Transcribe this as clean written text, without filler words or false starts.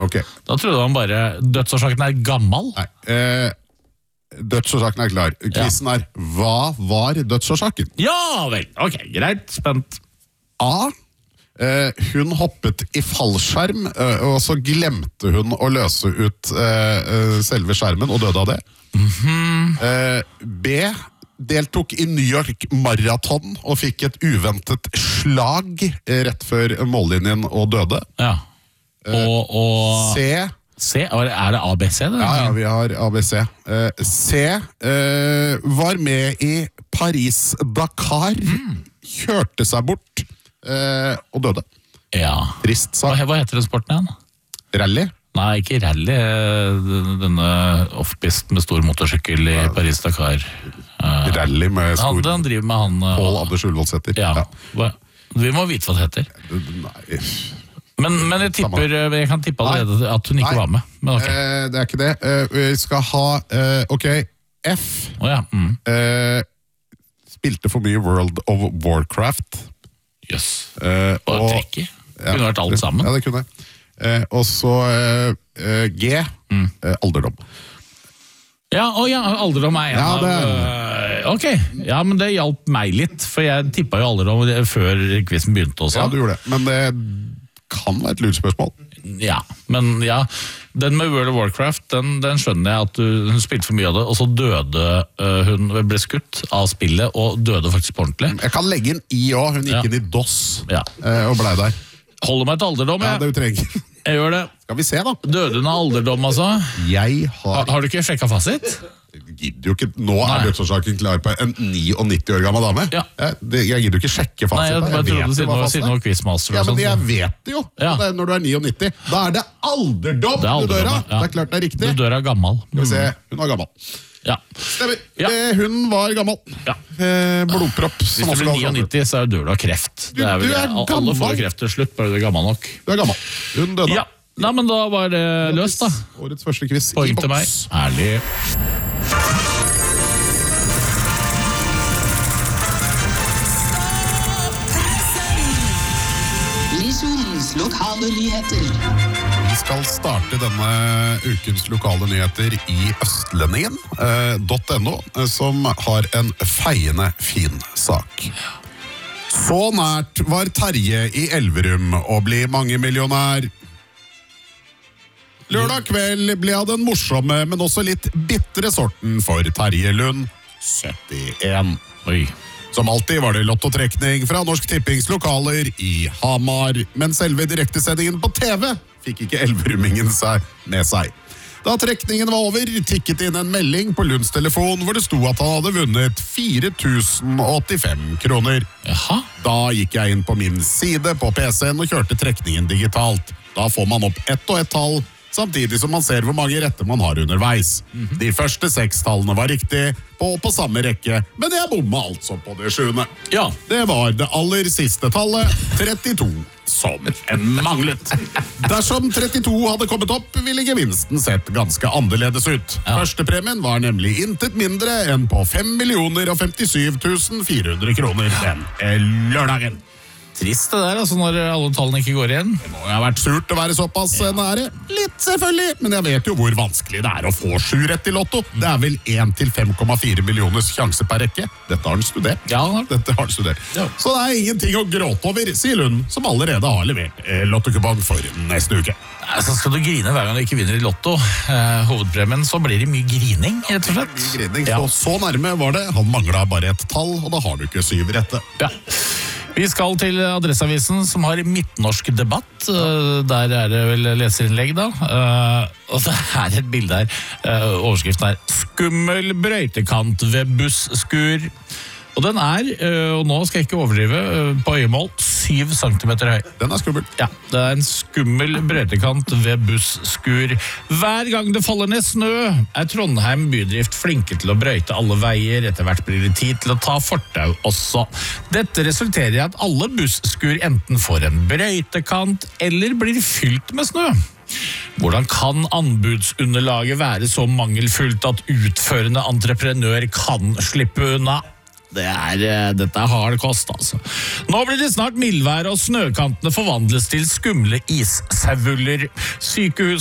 Ok. Da trodde man bare dødsårsaken gammel. Nei, dødsårsaken klar. Quizen hva var dødsårsaken? Ja vel, ok, greit, spent. A. Hun hoppet i fallskjerm, og så glemte hun å løse ut selve skjermen og døde av det. B. Deltok i New York Marathon og fikk et uventet slag rett før mållinjen og døde. Ja. Og C. Er det ABC? Det? Ja, vi har ABC. C. Var med i Paris-Dakar, kjørte seg bort og døde. Ja. Trist sak. Hva heter den sporten igjen? Rally? Nei, ikke rally. Denne offpist med stor motorsykkel i Paris-Dakar. Rally med stor... Han driver med han... Pål Anders Ullevålsæter. Ja. Vi må vite hva det heter. Nei... Men jeg kan tippe allerede at hun ikke var med. Men okay. Det er ikke det. Vi skal ha, ok, F. Spilte for mye World of Warcraft. Yes. Og trekke. Kunne vært alt sammen. Ja, det kunne. Og så G. Alderdom. Ja, alderdom en av... Ok, ja, men det hjalp meg litt, for jeg tippet jo alderdom før quizen begynte også. Ja, du gjorde det, men det kan være et lurespørsmål. Ja, men ja, den med World of Warcraft, den skjønner jeg at hun spilte for mye av det, og så døde hun, ble skutt av spillet, og døde faktisk på ordentlig. Jeg kan legge inn I også, hun gikk inn i DOS, og ble der. Holder meg til alderdom, Ja, det du trenger. Jeg gjør det. Skal vi se da? Døde hun av alderdom, altså? Har du ikke sjekket fasit? Gidder jo ikke, nå dødsårsaken klar på en 99 år gammel dame. Ja. Jeg gidder jo ikke sjekke fasit. Nei, jeg trodde siden du var quizmaster. Ja, men jeg vet det jo. Ja. Når du 99, da det alderdom du dør av. Det klart det riktig. Du dør av gammel. Skal vi se, hun var gammel. Ja. Stemmer. Hun var gammel. Blodpropp. Hvis du blir 99, så dør du av kreft. Du er gammel. Alle får kreft til slutt, bare du er gammel nok. Du er gammel. Hun døde. Ja. Nei, men da var det løst da. Årets første quiz i boks. Til meg. Ærlig. Lokale nyheter. Vi skal starte denne ukens lokale nyheter i Østlendingen.no, som har en feiende fin sak. Så nært var Terje i Elverum å bli mangemillionær. Lørdag kveld ble av den morsomme, men også litt bittre sorten for Terje Lund, 71. Oi. Som alltid var det lottotrekning fra Norsk Tippings lokaler i Hamar, men selve direktesendingen på TV fikk ikke elverumingen seg med seg. Da trekningen var over, tikket inn en melding på Lunds telefon hvor det sto at han hadde vunnet 4.085 kroner. Jaha? Da gikk jeg inn på min side på PC-en og kjørte trekningen digitalt. Da får man opp ett og ett tall, samtidig som man ser hvor mange retter man har underveis. De første 6 tallene var riktig, på samme rekke, men jeg bomma altså på det 7. Ja. Det var det aller siste tallet, 32, som manglet. Dersom 32 hadde kommet opp, ville gevinsten sett ganske annerledes ut. Førstepremien var nemlig intet mindre enn på 5.057.400 kroner den lørdagen. Trist det der, altså når alle tallene ikke går igjen. Det må jo ha vært surt å være såpass nære. Litt selvfølgelig, men jeg vet jo hvor vanskelig det å få 7 rett i lotto. Det er vel 1 til 5,4 millioners sjanse per rekke. Dette har den studert. Ja. Dette har den studert. Ja. Så det er ingenting å gråte over, sier Lund, som allerede har levert lottokupong for neste uke. Så skal du grine hver gang du ikke vinner i lotto. Hovedpremien, så blir det mye grining, rett og slett. Mye grining, så nærme var det. Han manglet bare et tall, og da har du ikke 7 rette. Ja. Vi skal til Adresseavisen, som har midtnorsk debatt. Der er det vel leserinnlegg da. Og det er et bilde her. Overskriften er «Skummel brøytekant ved busskur». Og den er, og nå skal jeg ikke overdrive, på øyemål 7 centimeter høy. Den er skummel. Ja, det er en skummel brøytekant ved busskur. Hver gang det faller ned snø, er Trondheim bydrift flinke til å brøyte alle veier. Etter hvert blir det tid til å ta fortau også. Dette resulterer i at alle busskur enten får en brøytekant eller blir fylt med snø. Hvordan kan anbudsunderlaget være så mangelfullt at utførende entreprenør kan slippe unna? Dette er hard kost, altså. Nå blir det snart mildvær, og snøkantene forvandles til skumle issauler. Sykehus